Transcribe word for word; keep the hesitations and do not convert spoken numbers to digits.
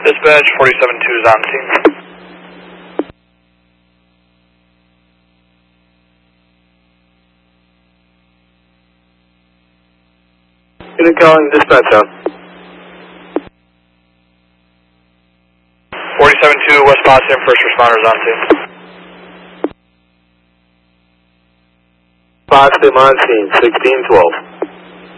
Dispatch, forty-seven two is on scene. Unit calling dispatch out. forty-seven two, West Potsdam, first responders on scene. Potsdam on scene, sixteen twelve.